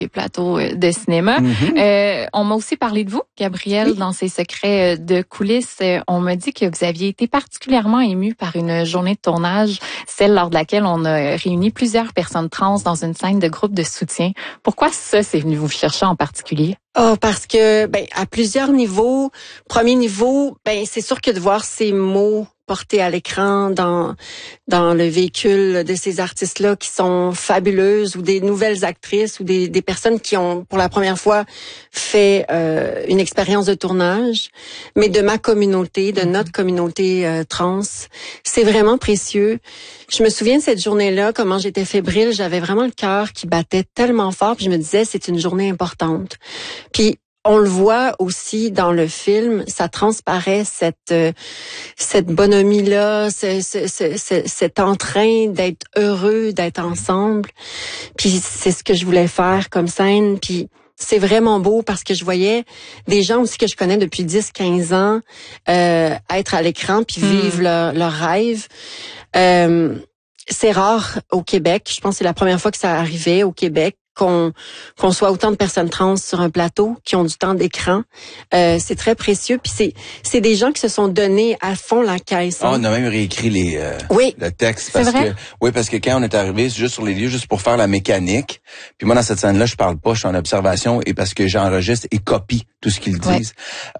les plateaux de cinéma. On m'a aussi parlé de vous, Gabrielle, dans ses secrets de coulisses. On m'a dit que vous aviez été particulièrement ému par une journée de tournage, celle lors de laquelle on a réuni plusieurs personnes trans dans une scène de groupe de soutien. Pourquoi ça, c'est venu vous chercher en particulier? Parce que, à plusieurs niveaux. Premier niveau, c'est sûr que de voir ces mots portés à l'écran dans le véhicule de ces artistes-là qui sont fabuleuses, ou des nouvelles actrices, ou des personnes qui ont pour la première fois fait une expérience de tournage, mais de ma communauté, de notre communauté trans, c'est vraiment précieux. Je me souviens de cette journée-là, comment j'étais fébrile, j'avais vraiment le cœur qui battait tellement fort, puis je me disais c'est une journée importante. Puis on le voit aussi dans le film, ça transparaît cette bonhomie-là, cet entrain d'être heureux, d'être ensemble. Puis c'est ce que je voulais faire comme scène. Puis c'est vraiment beau parce que je voyais des gens aussi que je connais depuis 10-15 ans être à l'écran puis vivre leur rêve. C'est rare au Québec. Je pense que c'est la première fois que ça arrivait au Québec. Qu'on soit autant de personnes trans sur un plateau qui ont du temps d'écran, c'est très précieux. Puis c'est des gens qui se sont donnés à fond la caisse. On a même réécrit le texte parce que quand on est arrivé, c'est juste sur les lieux, juste pour faire la mécanique. Puis moi dans cette scène-là, je parle pas, je suis en observation et parce que j'enregistre et copie tout ce qu'ils disent.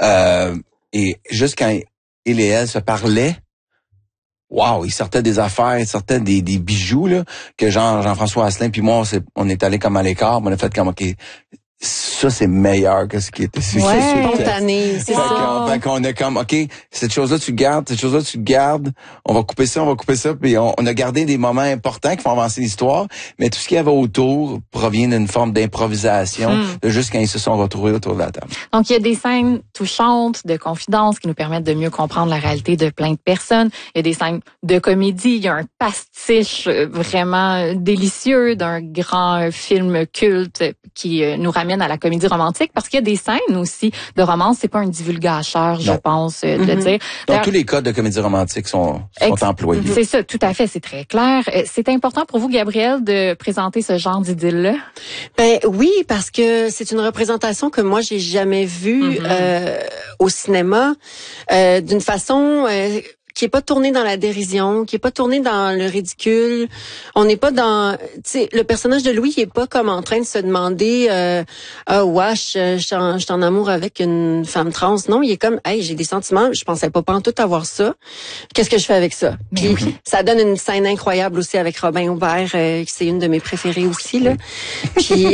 Et juste quand il et elle se parlaient. Wow, il sortait des affaires, il sortait des bijoux là que Jean-François Asselin puis moi on est allé comme à l'écart, on a fait comme OK, ça c'est meilleur que ce qui était spontané, c'est ça. Fait qu'on a comme OK, cette chose-là tu gardes, on va couper ça puis on a gardé des moments importants qui font avancer l'histoire, mais tout ce qu'il y avait autour provient d'une forme d'improvisation, de juste quand ils se sont retrouvés autour de la table. Donc il y a des scènes touchantes de confidence qui nous permettent de mieux comprendre la réalité de plein de personnes, il y a des scènes de comédie, il y a un pastiche vraiment délicieux d'un grand film culte qui nous ramène à la comédie romantique, parce qu'il y a des scènes aussi de romance, c'est pas un divulgateur, je pense, de le dire. Donc tous les codes de comédie romantique sont employés. C'est ça, tout à fait, c'est très clair. C'est important pour vous, Gabrielle, de présenter ce genre d'idylle-là? Oui, parce que c'est une représentation que moi j'ai jamais vue au cinéma, d'une façon qui est pas tourné dans la dérision, qui est pas tourné dans le ridicule. On n'est pas dans, tu sais, le personnage de Louis, il est pas comme en train de se demander, wesh, je suis en amour avec une femme trans. Non, il est comme, hey, j'ai des sentiments, je pensais pas pantoute avoir ça. Qu'est-ce que je fais avec ça? Puis ça donne une scène incroyable aussi avec Robin Aubert, c'est une de mes préférées aussi là. Puis,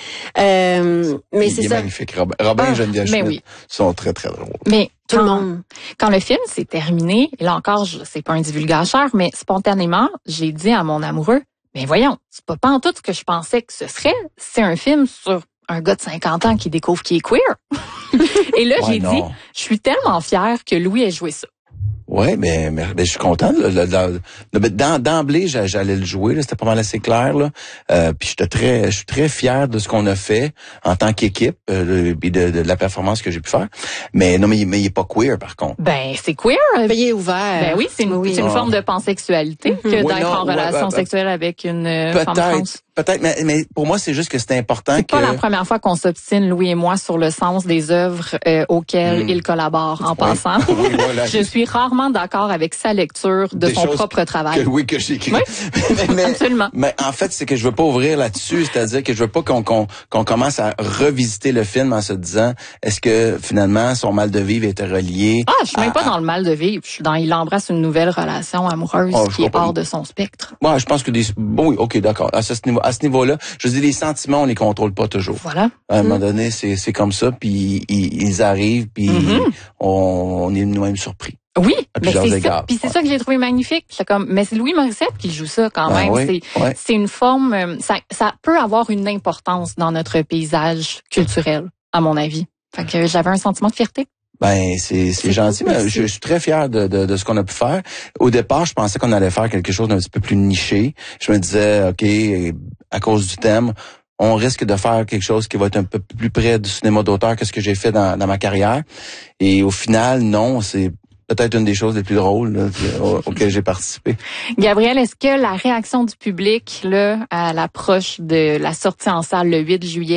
mais c'est ça. Magnifique. Robin et Geneviève Schmidt sont très très drôles. Mais quand le film s'est terminé, et là encore, c'est pas un divulgateur, mais spontanément, j'ai dit à mon amoureux, mais voyons, c'est pas pantoute ce que je pensais que ce serait. C'est un film sur un gars de 50 ans qui découvre qu'il est queer. Et là, j'ai dit, je suis tellement fière que Louis ait joué ça. Ouais, mais je suis content. D'emblée, j'allais le jouer. Là, c'était pas mal assez clair. Là. Puis je suis très fier de ce qu'on a fait en tant qu'équipe et de la performance que j'ai pu faire. Mais non, mais il est pas queer par contre. C'est queer. Il est ouvert. Oui, c'est une forme de pansexualité que d'être en relation sexuelle avec une femme trans. Peut-être, mais pour moi, c'est juste que c'est important c'est pas la première fois qu'on s'obstine, Louis et moi, sur le sens des œuvres auxquelles il collabore, en passant. Oui, voilà. Je suis rarement d'accord avec sa lecture de son propre travail. Que j'ai écrit. Oui, absolument. Mais en fait, c'est que je veux pas ouvrir là-dessus, c'est-à-dire que je veux pas qu'on commence à revisiter le film en se disant, est-ce que finalement son mal de vivre était relié je suis même pas dans le mal de vivre, je suis dans il embrasse une nouvelle relation amoureuse qui est hors de son spectre. Je pense que oui, OK, d'accord. À ce niveau-là, je dis les sentiments, on les contrôle pas toujours. Voilà. À un moment donné, c'est comme ça, puis ils arrivent, puis on est nous-mêmes surpris. Oui, mais c'est ça. Puis c'est ça que j'ai trouvé magnifique. Mais c'est Louis Morissette qui joue ça quand même. C'est une forme. Ça peut avoir une importance dans notre paysage culturel, à mon avis. Fait que j'avais un sentiment de fierté. C'est gentil, mais je suis très fier de ce qu'on a pu faire. Au départ, je pensais qu'on allait faire quelque chose d'un petit peu plus niché. Je me disais, OK, à cause du thème, on risque de faire quelque chose qui va être un peu plus près du cinéma d'auteur que ce que j'ai fait dans ma carrière. Et au final, non, c'est peut-être une des choses les plus drôles là, auxquelles j'ai participé. Gabrielle, est-ce que la réaction du public là à l'approche de la sortie en salle le 8 juillet